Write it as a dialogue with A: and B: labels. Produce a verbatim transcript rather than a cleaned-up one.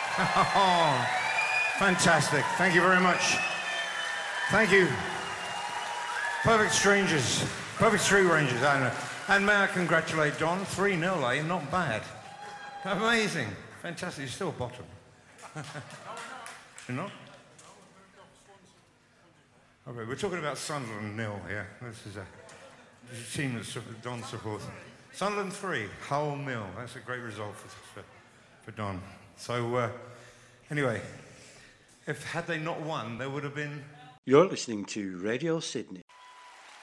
A: Oh, fantastic. Thank you very much. Thank you. Perfect Strangers. Perfect Street Rangers, I don't know. And may I congratulate Don, three nil, eh? Not bad. Amazing. Fantastic. You're still bottom. You're not? Okay, we're talking about Sunderland nil here. This is a, this is a team that Don supports. Sunderland three, Hull nil. That's a great result for, for, for Don. So, uh, anyway, if had they not won, there would have been...
B: You're listening to Radio Sydney.